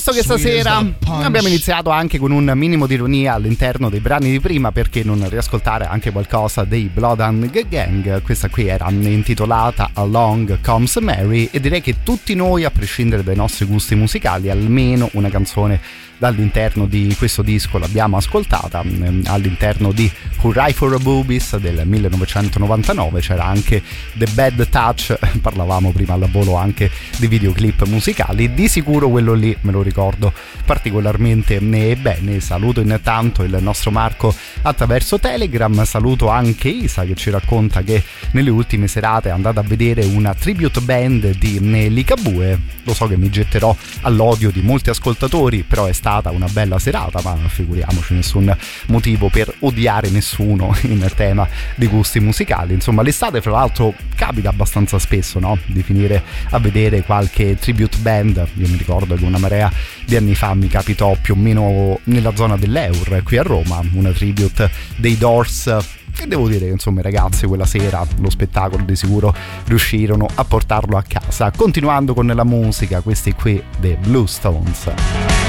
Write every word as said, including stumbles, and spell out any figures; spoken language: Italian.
Che stasera abbiamo iniziato anche con un minimo di ironia all'interno dei brani di prima, perché non riascoltare anche qualcosa dei Blood and Gang. Questa qui era intitolata Along Comes Mary, e direi che tutti noi, a prescindere dai nostri gusti musicali, almeno una canzone dall'interno di questo disco l'abbiamo ascoltata. All'interno di Hurray for a Boobies del millenovecentonovantanove c'era anche The Bad Touch, parlavamo prima al volo anche di videoclip musicali, di sicuro quello lì me lo ricordo particolarmente bene. Saluto intanto il nostro Marco attraverso Telegram, saluto anche Isa che ci racconta che nelle ultime serate è andata a vedere una tribute band di Ligabue. Lo so che mi getterò all'odio di molti ascoltatori, però è stata una bella serata, ma figuriamoci, nessun motivo per odiare nessuno in tema di gusti musicali. Insomma, l'estate fra l'altro capita abbastanza spesso, no? Di finire a vedere qualche tribute band. Io mi ricordo che una marea di anni fa mi capitò più o meno nella zona dell'Eur qui a Roma una tribute dei Doors, che devo dire che insomma i ragazzi quella sera lo spettacolo di sicuro riuscirono a portarlo a casa. Continuando con la musica, questi qui dei Blue Stones.